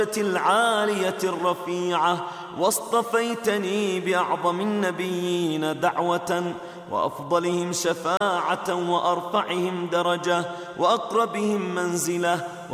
العالية الرفيعة، واصطفيتني بأعظم النبيين دعوة، وأفضلهم شفاعة، وأرفعهم درجة، وأقربهم منزلة.